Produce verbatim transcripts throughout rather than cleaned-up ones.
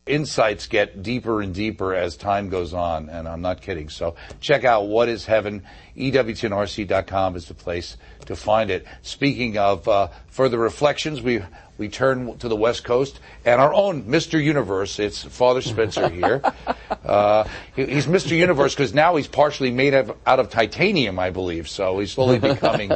insights get deeper and deeper as time goes on, and I'm not kidding. So check out What is Heaven. E W T N R C dot com is the place to find it. Speaking of uh, further reflections, we we turn to the West Coast and our own Mister Universe. It's Father Spitzer here. Uh, he, he's Mister Universe because now he's partially made of, out of titanium, I believe. So he's slowly becoming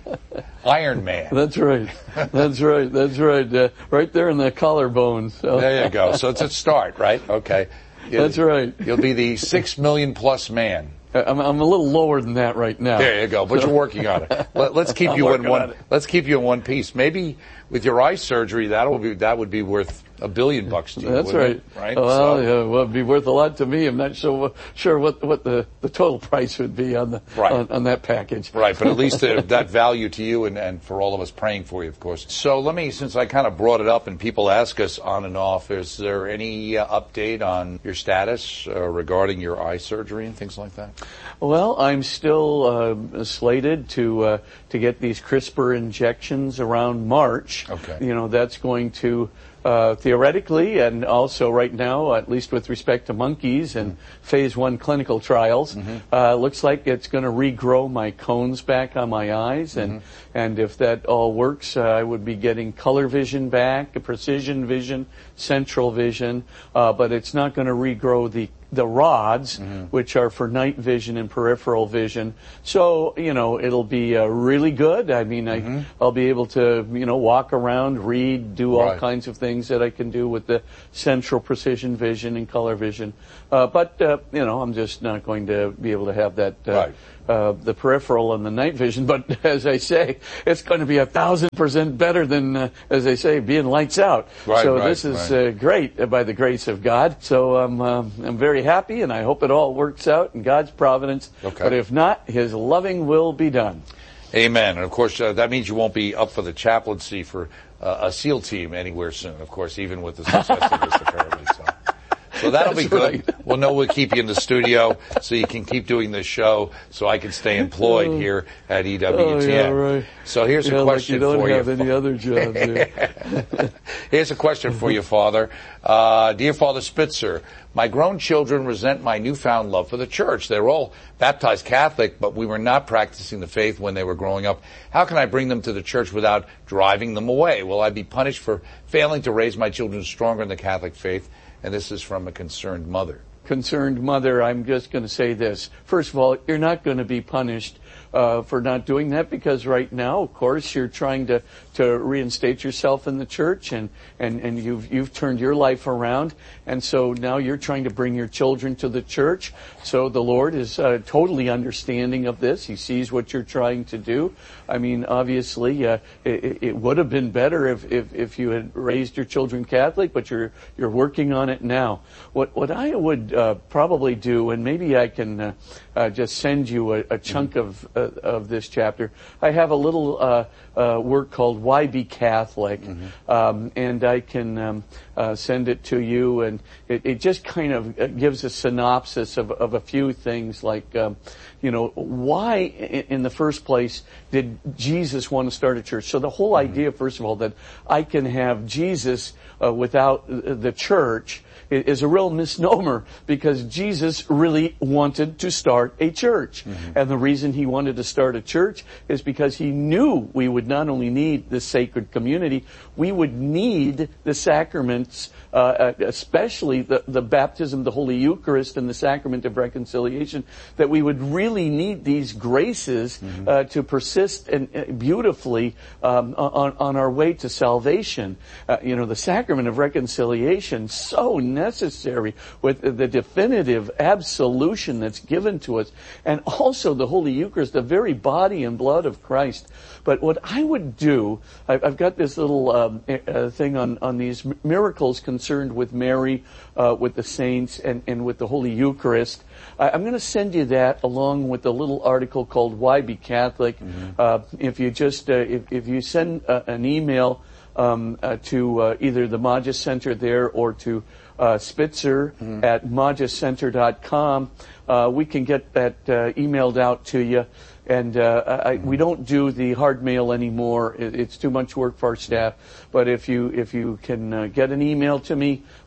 Iron Man. That's right. That's right. That's right. Uh, right there in the collarbone. So. There you go. So it's a start, right? Okay. You'll, That's right. You'll be the six million plus man. I'm, I'm a little lower than that right now. There you go, but so. You're working on it. Let, let's keep I'm you in one. on Let's keep you in one piece. Maybe with your eye surgery, that will be that would be worth a billion bucks to you. That's right. It? Right. Well, so. yeah, well, it'd be worth a lot to me. I'm not sure sure what what the, the total price would be on the right. on, on that package. Right, but at least uh, that value to you and, and for all of us praying for you, of course. So let me, since I kind of brought it up and people ask us on and off, is there any uh, update on your status uh, regarding your eye surgery and things like that? Well, I'm still uh, slated to uh, to get these CRISPR injections around March. Okay. You know, that's going to uh, theoretically, and also right now, at least with respect to monkeys and mm-hmm. phase one clinical trials, mm-hmm. uh, looks like it's going to regrow my cones back on my eyes, and mm-hmm. and if that all works, uh, I would be getting color vision back, precision vision, central vision, uh, but it's not going to regrow the the rods, mm-hmm. which are for night vision and peripheral vision. So, you know, it'll be uh, really good. I mean, mm-hmm. I, I'll be able to, you know, walk around, read, do all right. kinds of things that I can do with the central precision vision and color vision. Uh, but, uh, you know, I'm just not going to be able to have that, uh, right. uh, the peripheral and the night vision. But as I say, it's going to be a thousand percent better than, uh, as I say, being lights out. Right, so right, this is right. uh, great uh, by the grace of God. So um, um, I'm very happy, and I hope it all works out in God's providence. Okay. But if not, His loving will be done. Amen. And of course, uh, that means you won't be up for the chaplaincy for uh, a SEAL team anywhere soon. Of course, even with the success of this, apparently. So, so that'll That's be good. Right. We'll know we'll keep you in the studio so you can keep doing this show, so I can stay employed here at E W T N. Oh, yeah, right. So here's yeah, a question like you don't for have you. any other jobs. Yeah. Here's a question for you, Father. Uh, dear Father Spitzer, my grown children resent my newfound love for the church. They were all baptized Catholic, but we were not practicing the faith when they were growing up. How can I bring them to the church without driving them away? Will I be punished for failing to raise my children stronger in the Catholic faith? And this is from a concerned mother. Concerned mother, I'm just going to say this. First of all, you're not going to be punished uh, for not doing that, because right now, of course, you're trying to, to reinstate yourself in the church, and, and, and you've you've turned your life around, and so now you're trying to bring your children to the church. So the Lord is uh, totally understanding of this. He sees what you're trying to do. I mean, obviously, uh, it, it would have been better if, if, if you had raised your children Catholic, but you're you're working on it now. What what I would uh, probably do, and maybe I can uh, uh, just send you a, a chunk of uh, of this chapter. I have a little uh, uh, work called Why Be Catholic, mm-hmm. um, and I can um, uh, send it to you, and it, it just kind of gives a synopsis of, of a few things, like, um, you know, why in the first place did Jesus want to start a church? So the whole mm-hmm. idea, first of all, that I can have Jesus uh, without the church is a real misnomer, because Jesus really wanted to start a church. Mm-hmm. And the reason he wanted to start a church is because he knew we would not only need the sacred community, we would need the sacraments, uh, especially the, the baptism, the Holy Eucharist, and the sacrament of reconciliation, that we would really need these graces mm-hmm. uh, to persist and uh, beautifully um, on, on our way to salvation. Uh, you know, the sacrament of reconciliation, so necessary, with the definitive absolution that's given to us, and also the Holy Eucharist, the very body and blood of Christ. But what I would do, I've, I've got this little um, uh, thing on, on these miracles concerned with Mary, uh, with the saints, and, and with the Holy Eucharist. I, I'm going to send you that along with a little article called Why Be Catholic. Mm-hmm. Uh, if you just, uh, if, if you send uh, an email um, uh, to uh, either the Magis Center there or to Uh, Spitzer mm-hmm. at magis center dot com. Uh, we can get that uh, emailed out to you. And uh, I, we don't do the hard mail anymore. It, it's too much work for our staff. But if you if you can uh, get an email to me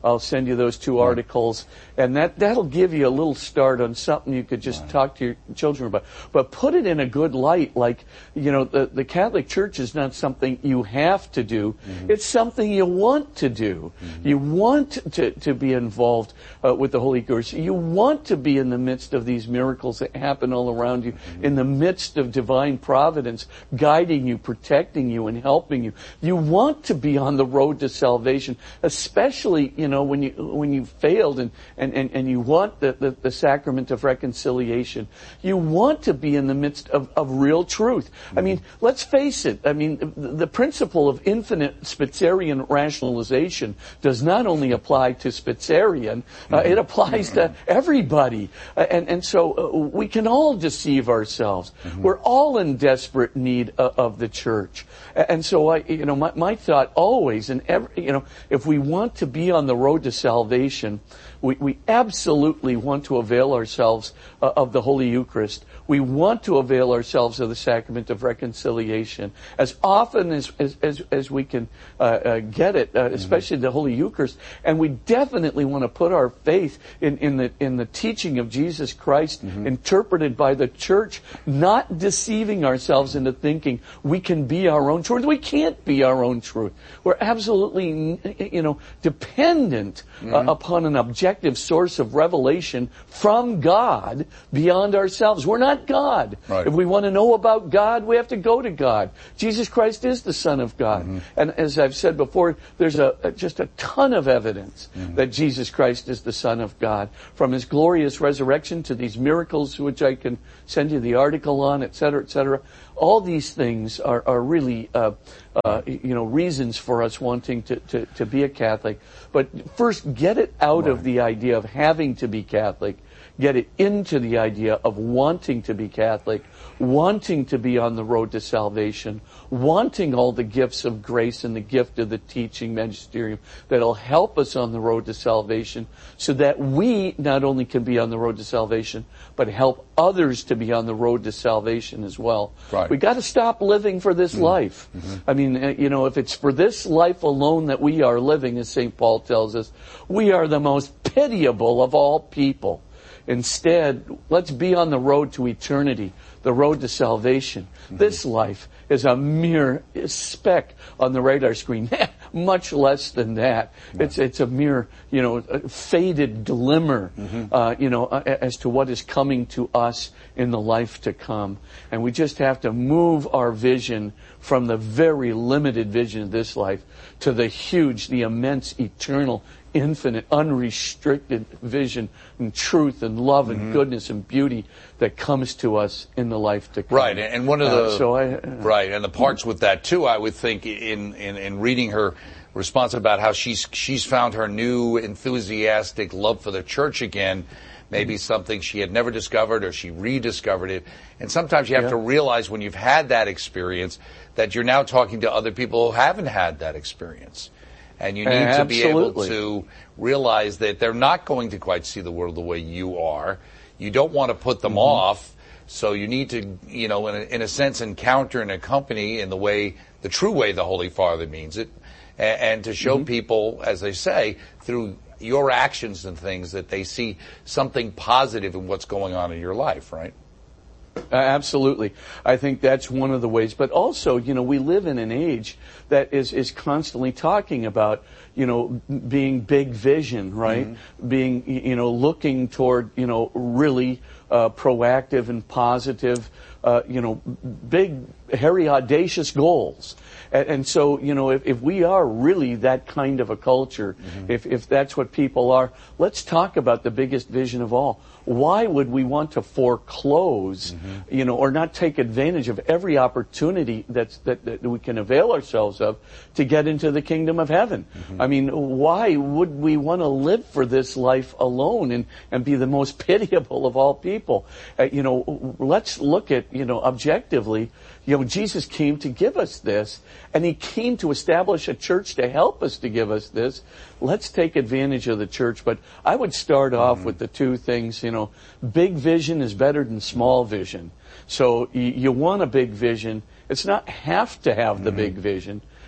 I'll send you those two articles, and that, that'll give you a little start on something you could just talk to your children about. But put it in a good light, like, you know, the, the Catholic Church is not something you have to do. Mm-hmm. It's something you want to do. Mm-hmm. You want to, to be involved uh, with the Holy Eucharist. You want to be in the midst of these miracles that happen all around you, mm-hmm. in the midst of divine providence, guiding you, protecting you, and helping you. You want to be on the road to salvation, especially, you know, when you when you failed and, and, and, and you want the, the, the sacrament of reconciliation. You want to be in the midst of, of real truth. Mm-hmm. I mean, let's face it. I mean, the, the principle of infinite Spitzerian rationalization does not only apply to Spitzerian, uh, it applies to everybody. Uh, and, and so uh, we can all deceive ourselves. Mm-hmm. We're all in desperate need uh, of the church. And so, I, you know, my, my thought always, and every, you know, if we want to be on the road to salvation, we, we absolutely want to avail ourselves uh, of the Holy Eucharist. We want to avail ourselves of the sacrament of reconciliation as often as as, as, as we can uh, uh, get it, uh, especially mm-hmm. the Holy Eucharist. And we definitely want to put our faith in, in the in the teaching of Jesus Christ, mm-hmm. interpreted by the Church, not deceiving ourselves into thinking we can be our own truth. We can't be our own truth. We're absolutely, you know, dependent mm-hmm. uh, upon an objective source of revelation from God beyond ourselves. We're not God. Right. If we want to know about God, we have to go to God. Jesus Christ is the Son of God. Mm-hmm. And as I've said before, there's a, a just a ton of evidence mm-hmm. that Jesus Christ is the Son of God. From His glorious resurrection to these miracles, which I can send you the article on, et cetera, et cetera. All these things are, are really, uh, uh, you know, reasons for us wanting to, to, to be a Catholic. But first, get it out right. of the idea of having to be Catholic. Get it into the idea of wanting to be Catholic, wanting to be on the road to salvation, wanting all the gifts of grace and the gift of the teaching magisterium that'll help us on the road to salvation, so that we not only can be on the road to salvation, but help others to be on the road to salvation as well. Right. We got to stop living for this mm-hmm. life. Mm-hmm. I mean, you know, if it's for this life alone that we are living, as Saint Paul tells us, we are the most pitiable of all people. Instead, let's be on the road to eternity, the road to salvation. Mm-hmm. This life is a mere speck on the radar screen, much less than that. Right. It's it's a mere, you know, faded glimmer, mm-hmm. uh, you know, as to what is coming to us in the life to come. And we just have to move our vision from the very limited vision of this life to the huge, the immense, eternal, infinite, unrestricted vision and truth and love and mm-hmm. goodness and beauty that comes to us in the life to come. Right, and one of the uh, so I, uh, right, and the parts with that too, I would think in, in in reading her response about how she's she's found her new enthusiastic love for the church again. Maybe something she had never discovered, or she rediscovered it. And sometimes you have yeah. to realize when you've had that experience that you're now talking to other people who haven't had that experience. And you need uh, to be able to realize that they're not going to quite see the world the way you are. You don't want to put them mm-hmm. off. So you need to, you know, in a, in a sense, encounter and accompany in the way, the true way the Holy Father means it. And, and to show mm-hmm. people, as they say, through your actions and things, that they see something positive in what's going on in your life, right? Uh, absolutely. I think that's one of the ways. But also, you know, we live in an age that is, is constantly talking about, you know, being big vision, right? Mm-hmm. Being, you know, looking toward, you know, really uh, proactive and positive, uh, you know, big, hairy, audacious goals. And, and so, you know, if, if we are really that kind of a culture, mm-hmm. if, if that's what people are, let's talk about the biggest vision of all. Why would we want to foreclose, mm-hmm. you know, or not take advantage of every opportunity that's, that, that we can avail ourselves of to get into the kingdom of heaven? Mm-hmm. I mean, why would we want to live for this life alone and, and be the most pitiable of all people? Uh, you know, let's look at, you know, objectively, you know, Jesus came to give us this, and He came to establish a church to help us to give us this. Let's take advantage of the church. But I would start off mm-hmm. with the two things, you know, big vision is better than small vision. So you, you want a big vision. It's not have to have the mm-hmm. big vision.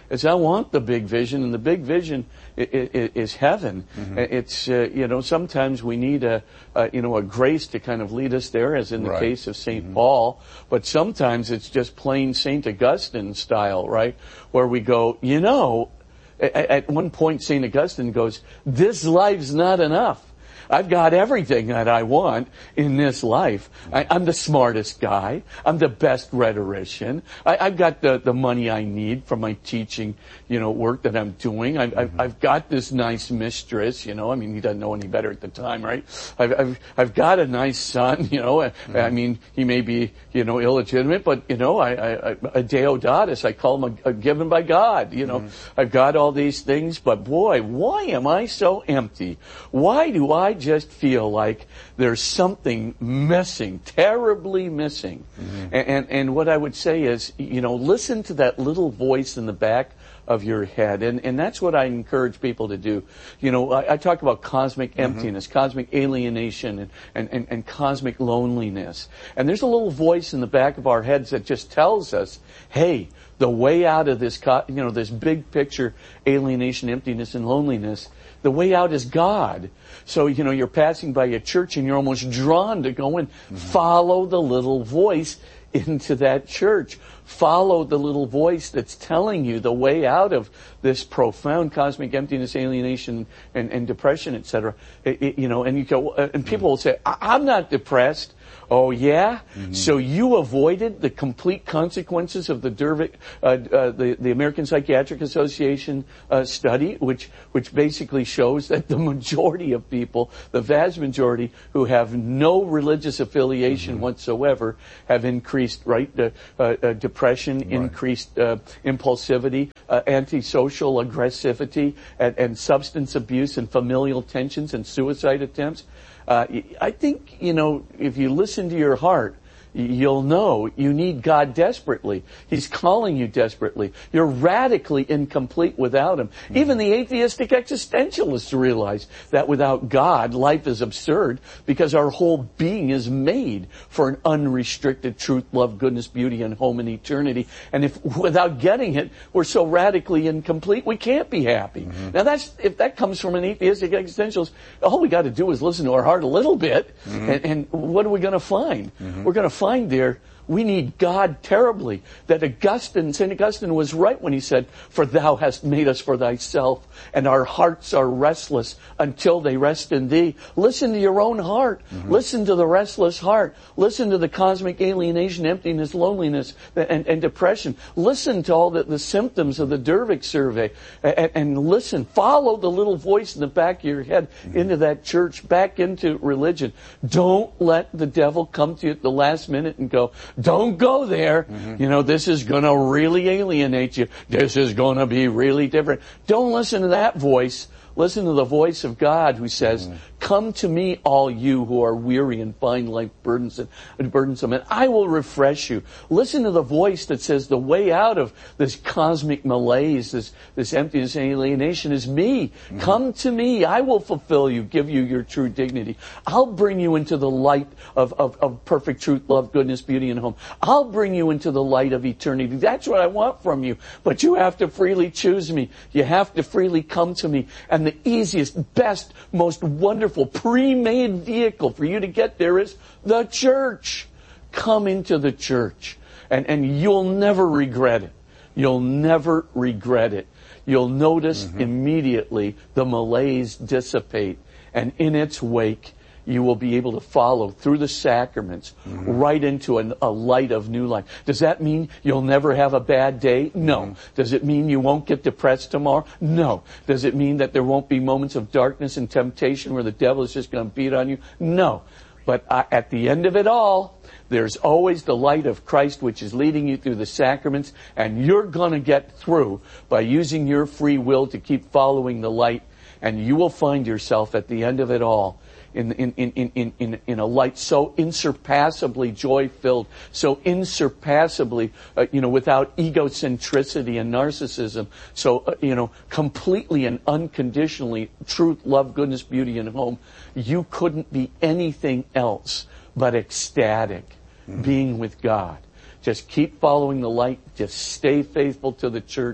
is I want the big vision, and the big vision is, is heaven. Mm-hmm. It's, uh, you know, sometimes we need a, a, you know, a grace to kind of lead us there, as in the right. case of Saint Mm-hmm. Paul, but sometimes it's just plain Saint Augustine style, right? Where we go, you know, at, at one point Saint Augustine goes, this life's not enough. I've got everything that I want in this life. I, I'm the smartest guy. I'm the best rhetorician. I, I've got the, the money I need for my teaching, you know, work that I'm doing. I've, mm-hmm. I've, I've got this nice mistress, you know. I mean, he doesn't know any better at the time, right? I've, I've, I've got a nice son, you know. Mm-hmm. I mean, he may be, you know, illegitimate, but, you know, I, I, I a Deodatus, I call him a, a given by God, you know. Mm-hmm. I've got all these things, but boy, why am I so empty? Why do I just feel like there's something missing, terribly missing? Mm-hmm. And, and and what I would say is, you know, listen to that little voice in the back of your head. And and that's what I encourage people to do. You know, I, I talk about cosmic mm-hmm. emptiness, cosmic alienation, and, and, and, and cosmic loneliness. And there's a little voice in the back of our heads that just tells us, hey, the way out of this, co- you know, this big picture alienation, emptiness, and loneliness, the way out is God. So, you know, you're passing by a church and you're almost drawn to go and mm-hmm. follow the little voice into that church. Follow the little voice that's telling you the way out of this profound cosmic emptiness, alienation, and, and depression, et cetera. It, it, you know, and you go, and people will say, I'm not depressed. Oh, yeah? Mm-hmm. So you avoided the complete consequences of the Dervick, uh, uh, the, the American Psychiatric Association uh, study, which which basically shows that the majority of people, the vast majority who have no religious affiliation mm-hmm. whatsoever, have increased, right, uh, uh, uh, depression, right. increased uh, impulsivity, uh, antisocial aggressivity, and, and substance abuse, and familial tensions, and suicide attempts. Uh, I think, you know, if you listen to your heart, you'll know you need God desperately. He's calling you desperately. You're radically incomplete without Him. Mm-hmm. Even the atheistic existentialists realize that without God, life is absurd, because our whole being is made for an unrestricted truth, love, goodness, beauty, and home in eternity. And if without getting it, we're so radically incomplete, we can't be happy. Mm-hmm. Now that's, if that comes from an atheistic existentialist, all we got to do is listen to our heart a little bit, mm-hmm. and, and what are we going to find? Mm-hmm. We're going to find find there we need God terribly. That Augustine, Saint Augustine was right when he said, for thou hast made us for thyself, and our hearts are restless until they rest in thee. Listen to your own heart. Mm-hmm. Listen to the restless heart. Listen to the cosmic alienation, emptiness, loneliness, and, and depression. Listen to all the, the symptoms of the Dervick survey. And, and listen, follow the little voice in the back of your head mm-hmm. into that church, back into religion. Don't let the devil come to you at the last minute and go, don't go there. Mm-hmm. You know, this is going to really alienate you. This is going to be really different. Don't listen to that voice. Listen to the voice of God who says, mm-hmm. come to me, all you who are weary and find life burdensome, burdensome, and I will refresh you. Listen to the voice that says the way out of this cosmic malaise, this, this emptiness and alienation is me. Mm-hmm. Come to me. I will fulfill you, give you your true dignity. I'll bring you into the light of, of, of perfect truth, love, goodness, beauty, and home. I'll bring you into the light of eternity. That's what I want from you. But you have to freely choose me. You have to freely come to me. And the easiest, best, most wonderful, pre-made vehicle for you to get there is the church. Come into the church. And, and you'll never regret it. You'll never regret it. You'll notice mm-hmm. immediately the malaise dissipate. And in its wake, you will be able to follow through the sacraments mm-hmm. right into an, a light of new life. Does that mean you'll never have a bad day? No. Mm-hmm. Does it mean you won't get depressed tomorrow? No. Does it mean that there won't be moments of darkness and temptation where the devil is just going to beat on you? No. But uh, at the end of it all, there's always the light of Christ which is leading you through the sacraments, and you're going to get through by using your free will to keep following the light, and you will find yourself at the end of it all In, in, in, in, in, in a light so insurpassably joy-filled, so insurpassably, uh, you know, without egocentricity and narcissism, so, uh, you know, completely and unconditionally truth, love, goodness, beauty, and home. You couldn't be anything else but ecstatic mm-hmm. being with God. Just keep following the light. Just stay faithful to the church.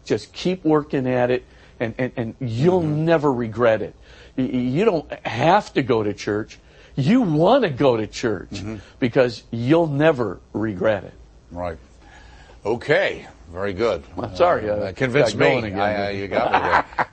just keep working at it, and, and, and you'll mm-hmm. never regret it. You don't have to go to church. You want to go to church mm-hmm. because you'll never regret it. Right. Okay. Very good. I'm sorry. Uh, uh, convinced me. Again. I, uh, you got me there.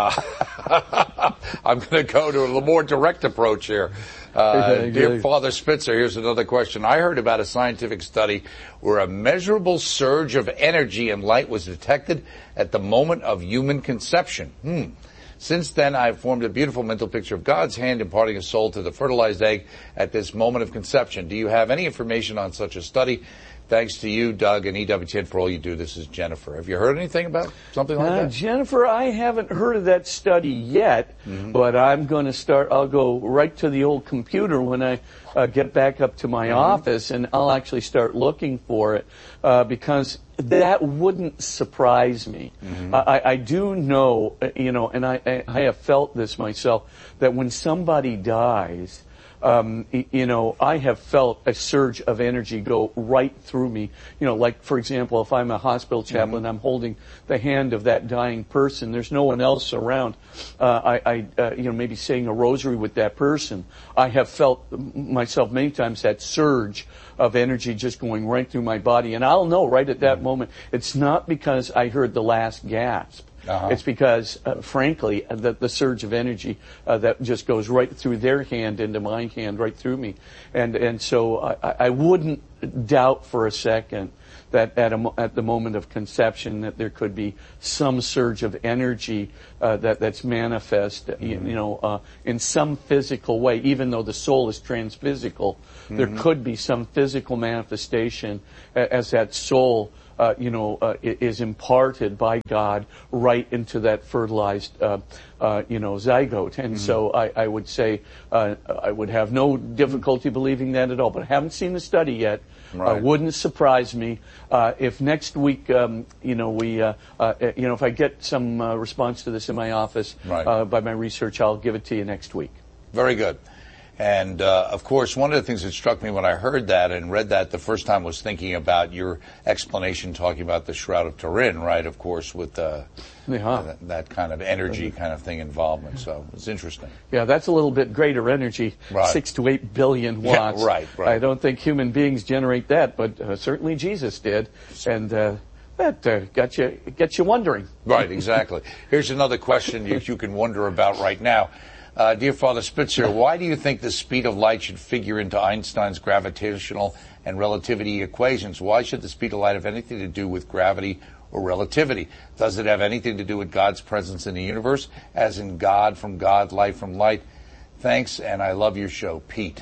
uh, I'm going to go to a more direct approach here. Uh, dear Father Spitzer, here's another question. I heard about a scientific study where a measurable surge of energy and light was detected at the moment of human conception. Hmm. Since then, I've formed a beautiful mental picture of God's hand imparting a soul to the fertilized egg at this moment of conception. Do you have any information on such a study? Thanks to you, Doug, and E W T N for all you do. This is Jennifer. Have you heard anything about something like uh, that? Jennifer, I haven't heard of that study yet, mm-hmm. but I'm going to start, I'll go right to the old computer when I uh, get back up to my mm-hmm. office, and I'll actually start looking for it, uh, because that wouldn't surprise me. Mm-hmm. I, I do know, you know, and I, I have felt this myself, that when somebody dies, Um, you know, I have felt a surge of energy go right through me. You know, like, for example, if I'm a hospital chaplain, mm-hmm. I'm holding the hand of that dying person. There's no one else around. Uh, I, I uh, you know, maybe saying a rosary with that person. I have felt myself many times that surge of energy just going right through my body. And I'll know right at that mm-hmm. moment, it's not because I heard the last gasp. Uh-huh. It's because, uh, frankly, the, the surge of energy uh, that just goes right through their hand into my hand, right through me. And and so I, I wouldn't doubt for a second that at, a, at the moment of conception that there could be some surge of energy uh, that, that's manifest, mm-hmm. you, you know, uh, in some physical way. Even though the soul is transphysical, mm-hmm. there could be some physical manifestation as that soul Uh, you know, uh, is imparted by God right into that fertilized, uh, uh, you know, zygote. And mm-hmm. so I, I would say uh, I would have no difficulty believing that at all. But I haven't seen the study yet. Right. Uh, wouldn't surprise me uh, if next week, um, you know, we, uh, uh, you know, if I get some uh, response to this in my office right. uh, by my research, I'll give it to you next week. Very good. And, uh, of course, one of the things that struck me when I heard that and read that the first time was thinking about your explanation talking about the Shroud of Turin, right, of course, with uh, yeah. uh, that, that kind of energy kind of thing involvement. So it's interesting. Yeah, that's a little bit greater energy, right. six to eight billion watts. Yeah, right, right. I don't think human beings generate that, but uh, certainly Jesus did. And uh, that uh, got you, gets you wondering. Right, exactly. Here's another question you, you can wonder about right now. Uh, dear Father Spitzer, why do you think the speed of light should figure into Einstein's gravitational and relativity equations? Why should the speed of light have anything to do with gravity or relativity? Does it have anything to do with God's presence in the universe, as in God from God, light from light? Thanks, and I love your show. Pete.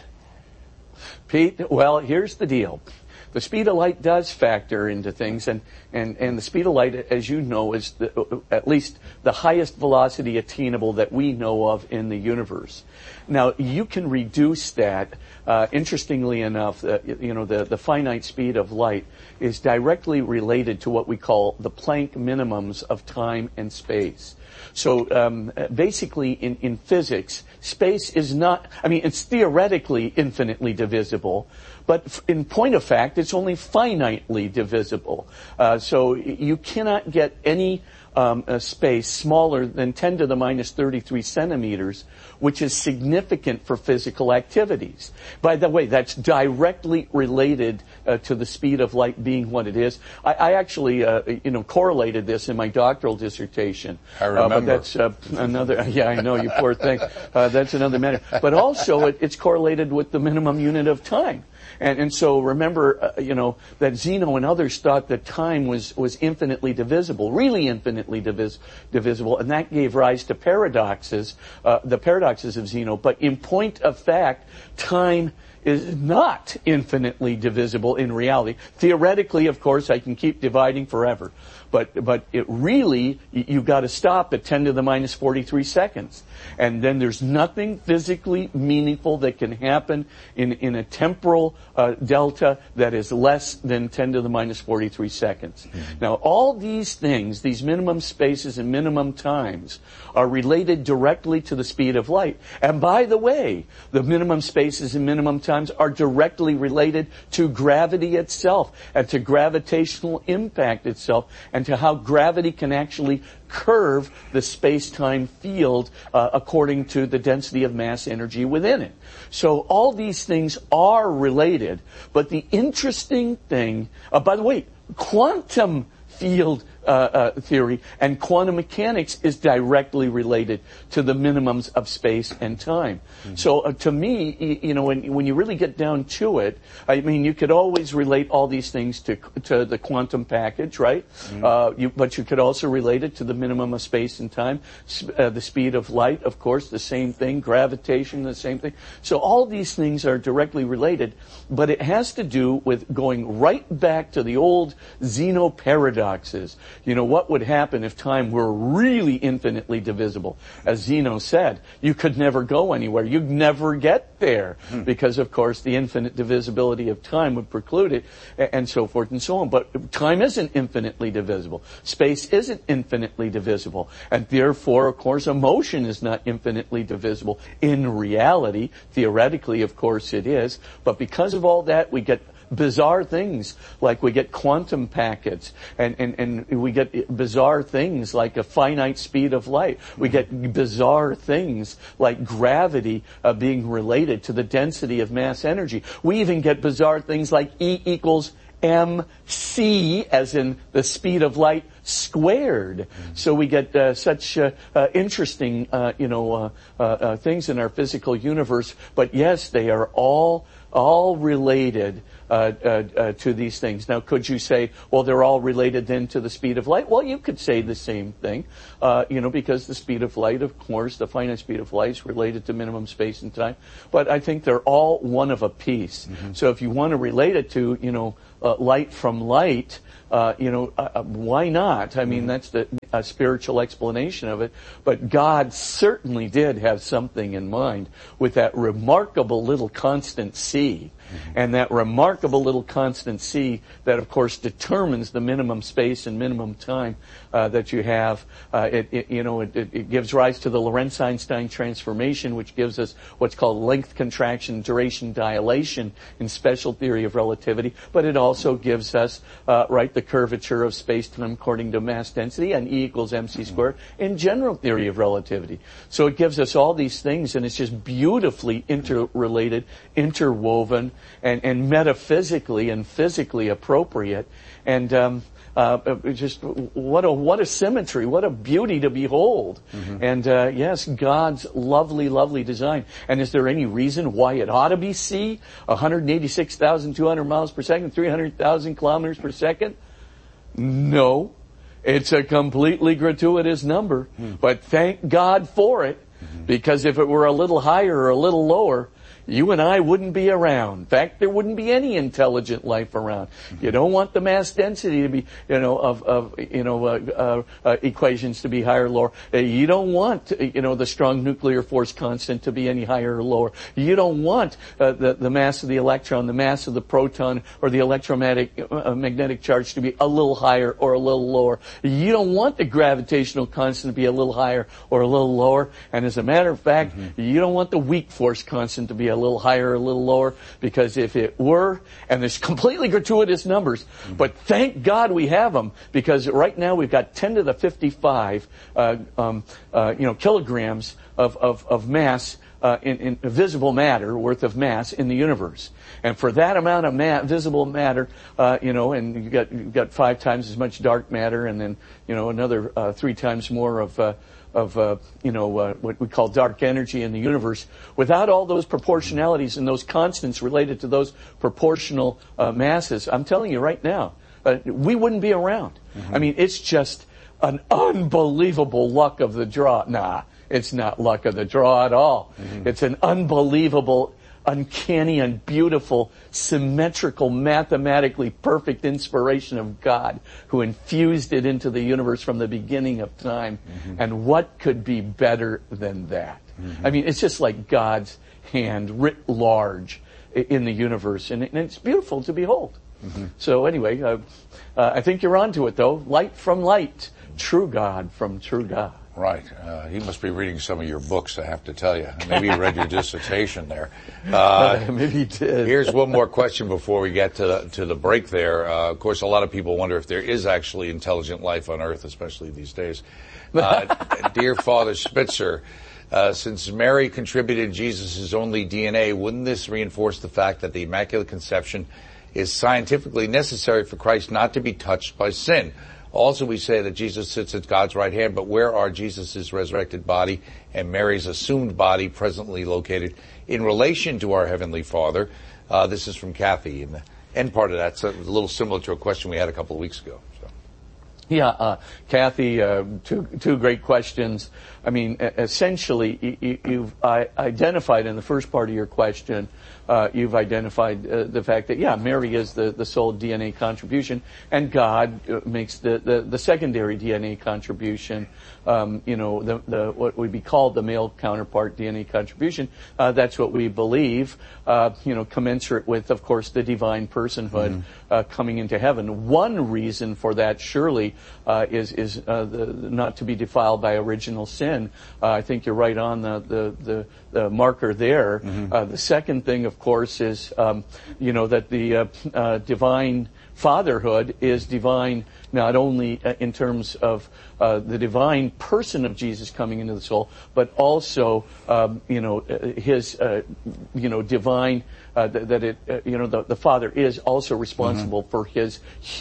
Pete, well, here's the deal. The speed of light does factor into things, and, and, and the speed of light, as you know, is the, at least the highest velocity attainable that we know of in the universe. Now, you can reduce that. Uh, interestingly enough, uh, you know, the, the finite speed of light is directly related to what we call the Planck minimums of time and space. So um, basically, in, in physics, space is not, I mean, it's theoretically infinitely divisible, but in point of fact, it's only finitely divisible. Uh, so you cannot get any um, a space smaller than ten to the minus thirty-three centimeters, which is significant for physical activities. By the way, that's directly related uh, to the speed of light being what it is. I, I actually, uh, you know, correlated this in my doctoral dissertation. I remember. Uh, but that's uh, another, yeah, I know, you poor thing. Uh, that's another matter. But also, it, it's correlated with the minimum unit of time. And, and so remember, uh, you know, that Zeno and others thought that time was, was infinitely divisible, really infinitely divis- divisible, and that gave rise to paradoxes, uh, the paradoxes of Zeno. But in point of fact, time is not infinitely divisible in reality. Theoretically, of course, I can keep dividing forever. But, but it really, you've got to stop at ten to the minus forty-three seconds. And then there's nothing physically meaningful that can happen in, in a temporal uh, delta that is less than ten to the minus forty-three seconds. Mm-hmm. Now, all these things, these minimum spaces and minimum times, are related directly to the speed of light. And by the way, the minimum spaces and minimum space-times are directly related to gravity itself and to gravitational impact itself and to how gravity can actually curve the space-time field uh, according to the density of mass energy within it. So all these things are related, but the interesting thing, uh, by the way, quantum field uh, uh, theory and quantum mechanics is directly related to the minimums of space and time. Mm-hmm. So uh, to me, y- you know, when when you really get down to it, I mean, you could always relate all these things to to the quantum package, right? Mm-hmm. Uh, you, but you could also relate it to the minimum of space and time, uh, the speed of light, of course, the same thing, gravitation, the same thing. So all these things are directly related, but it has to do with going right back to the old Zeno paradoxes. You know, what would happen if time were really infinitely divisible? As Zeno said, you could never go anywhere. You'd never get there hmm. because, of course, the infinite divisibility of time would preclude it and so forth and so on. But time isn't infinitely divisible. Space isn't infinitely divisible. And therefore, of course, emotion is not infinitely divisible. In reality, theoretically, of course, it is. But because of all that, we get bizarre things like we get quantum packets and, and, and we get bizarre things like a finite speed of light. We get bizarre things like gravity uh, being related to the density of mass energy. We even get bizarre things like E equals mc, as in the speed of light squared. Mm-hmm. So we get uh, such uh, uh, interesting, uh, you know, uh, uh, uh, things in our physical universe. But yes, they are all all related uh, uh, uh, to these things. Now, could you say, well, they're all related then to the speed of light? Well, you could say the same thing, uh, you know, because the speed of light, of course, the finite speed of light is related to minimum space and time. But I think they're all one of a piece. Mm-hmm. So if you want to relate it to, you know, uh, light from light, uh, you know, uh, why not? I mean, mm-hmm. that's the uh, spiritual explanation of it. But God certainly did have something in mind with that remarkable little constant C. Mm-hmm. And that remarkable little constant C that, of course, determines the minimum space and minimum time uh, that you have. Uh, it, it, you know, it, it gives rise to the Lorentz-Einstein transformation, which gives us what's called length contraction, duration dilation in special theory of relativity. But it also gives us, uh, right, the curvature of space-time according to mass density and E equals mc squared in general theory of relativity. So it gives us all these things, and it's just beautifully interrelated, interwoven, and, and metaphysically and physically appropriate. And um, uh, just what a what a symmetry, what a beauty to behold. Mm-hmm. And uh, yes, God's lovely, lovely design. And is there any reason why it ought to be C? one hundred eighty-six thousand two hundred miles per second, three hundred thousand kilometers per second? No. It's a completely gratuitous number. Mm. But thank God for it, mm-hmm. because if it were a little higher or a little lower, you and I wouldn't be around. In fact, there wouldn't be any intelligent life around. Mm-hmm. You don't want the mass density to be, you know, of, of you know, uh, uh, uh, equations to be higher or lower. Uh, you don't want, you know, the strong nuclear force constant to be any higher or lower. You don't want uh, the, the mass of the electron, the mass of the proton, or the electromagnetic uh, magnetic charge to be a little higher or a little lower. You don't want the gravitational constant to be a little higher or a little lower. And as a matter of fact, mm-hmm. you don't want the weak force constant to be a little higher or a little lower, because if it were, and there's completely gratuitous numbers, mm-hmm. but thank God we have them, because right now we've got ten to the fifty-five, uh, um, uh, you know, kilograms of, of, of mass, uh, in, in visible matter worth of mass in the universe. And for that amount of ma- visible matter, uh, you know, and you got, you got five times as much dark matter, and then, you know, another, uh, three times more of, uh, of, uh, you know, uh, what we call dark energy in the universe. Without all those proportionalities and those constants related to those proportional uh, masses, I'm telling you right now, uh, we wouldn't be around. Mm-hmm. I mean, it's just an unbelievable luck of the draw. Nah, it's not luck of the draw at all. Mm-hmm. It's an unbelievable, uncanny and beautiful, symmetrical, mathematically perfect inspiration of God, who infused it into the universe from the beginning of time. Mm-hmm. And what could be better than that? Mm-hmm. I mean, it's just like God's hand writ large in the universe, and it's beautiful to behold. Mm-hmm. So anyway, uh, uh, I think you're onto it, though. Light from light, true God from true God. Right. Uh, he must be reading some of your books, I have to tell you. Maybe he read your dissertation there. Uh, Maybe he did. Here's one more question before we get to the, to the break there. Uh, of course, a lot of people wonder if there is actually intelligent life on Earth, especially these days. Uh, dear Father Spitzer, uh, since Mary contributed Jesus' only D N A, wouldn't this reinforce the fact that the Immaculate Conception is scientifically necessary for Christ not to be touched by sin? Also, we say that Jesus sits at God's right hand, but where are Jesus' resurrected body and Mary's assumed body presently located in relation to our Heavenly Father? Uh, this is from Kathy, and the end part of that's a little similar to a question we had a couple of weeks ago. So. Yeah, uh, Kathy, uh, two, two great questions. I mean, essentially, you, you've uh, identified in the first part of your question, uh, you've identified uh, the fact that, yeah, Mary is the, the sole D N A contribution, and God uh, makes the, the, the secondary D N A contribution, um, you know, the, the what would be called the male counterpart D N A contribution. Uh, that's what we believe, uh, you know, commensurate with, of course, the divine personhood mm-hmm. uh, coming into heaven. One reason for that, surely, uh, is, is uh, the, not to be defiled by original sin. Uh, I think you're right on the, the, the, the marker there. Mm-hmm. Uh, the second thing, of course, is, um, you know, that the uh, uh, divine fatherhood is divine not only uh, in terms of uh, the divine person of Jesus coming into the soul, but also, um, you know, his, uh, you know, divine, uh, th- that it, uh, you know, the, the Father is also responsible mm-hmm. for his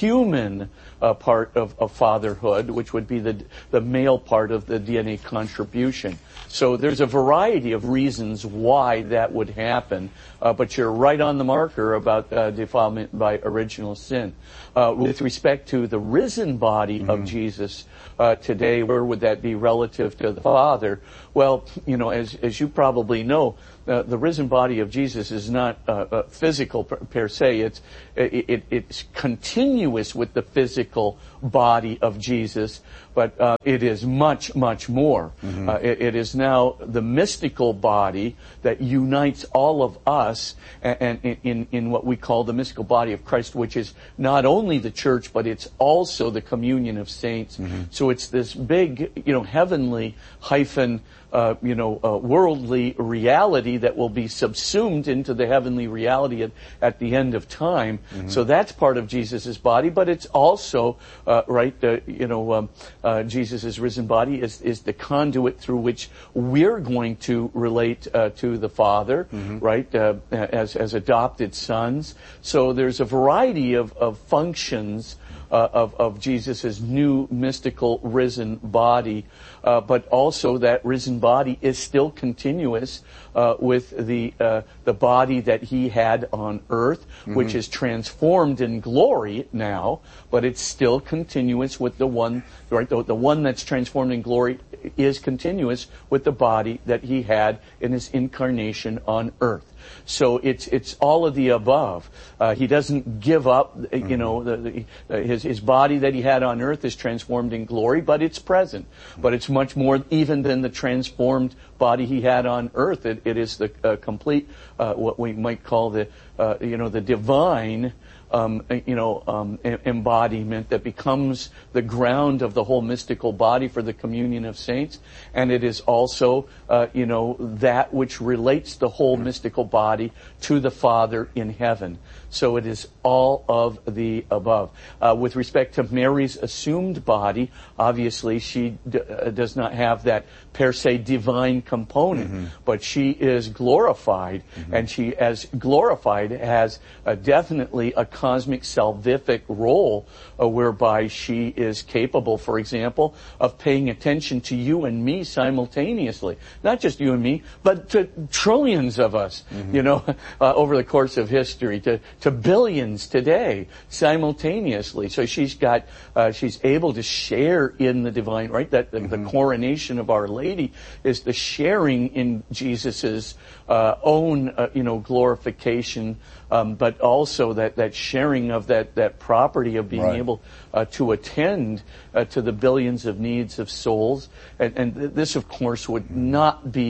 human uh, part of, of fatherhood, which would be the the male part of the D N A contribution. So there's a variety of reasons why that would happen, uh, but you're right on the marker about uh, defilement by original sin. Uh, with respect to the risen body mm-hmm. of Jesus uh, today, where would that be relative to the Father? Well, you know, as as you probably know, uh, the risen body of Jesus is not uh, uh, physical per, per se. It's it, it, it's continuous with the physical body of Jesus, but uh, it is much, much more. Mm-hmm. Uh, it, it is now the mystical body that unites all of us and, and in, in what we call the mystical body of Christ, which is not only the church, but it's also the communion of saints. Mm-hmm. So it's this big, you know, heavenly hyphen, uh, you know, uh, worldly reality that will be subsumed into the heavenly reality at, at the end of time. Mm-hmm. So that's part of Jesus' body, but it's also, uh, right, uh, you know, um, uh, Jesus' risen body is, is the conduit through which we're going to relate uh, to the Father, mm-hmm. right, uh, as, as adopted sons. So there's a variety of, of functions Uh, of, of Jesus' new mystical risen body, uh, but also that risen body is still continuous uh, with the uh, the body that he had on earth, mm-hmm. which is transformed in glory now, but it's still continuous with the one, right? The, the one that's transformed in glory is continuous with the body that he had in his incarnation on earth. So it's it's all of the above. Uh, he doesn't give up. You know, the, the, uh, his his body that he had on earth is transformed in glory, but it's present. But it's much more even than the transformed body he had on earth. It, it is the uh, complete, uh, what we might call the, uh, you know, the divine. Um, you know, um, embodiment that becomes the ground of the whole mystical body for the communion of saints, and it is also, uh, you know, that which relates the whole mystical body to the Father in heaven. So it is all of the above. Uh, with respect to Mary's assumed body, obviously she d- uh, does not have that per se divine component, mm-hmm. but she is glorified, mm-hmm. and she, as glorified, has uh, definitely a cosmic salvific role uh, whereby she is capable, for example, of paying attention to you and me simultaneously. Not just you and me, but to trillions of us, mm-hmm. you know, uh, over the course of history, to, to billions today simultaneously. So she's got, uh, she's able to share in the divine, right? That the, mm-hmm. the coronation of Our Lady is the sharing in Jesus's uh, own, uh, you know, glorification, um, but also that, that sharing of that, that property of being right. able uh, to attend uh, to the billions of needs of souls. And, and this, of course, would not be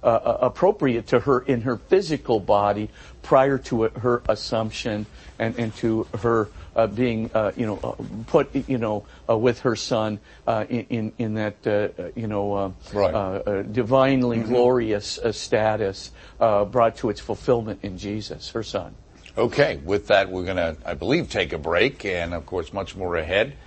uh, appropriate to her in her physical body prior to her assumption and, and to her uh, being, uh, you know, uh, put, you know, uh, with her son uh, in in that, uh, you know, uh, right. uh, uh, divinely mm-hmm. glorious uh, status uh, brought to its fulfillment in Jesus, her son. Okay, with that, we're going to, I believe, take a break, and of course, much more ahead.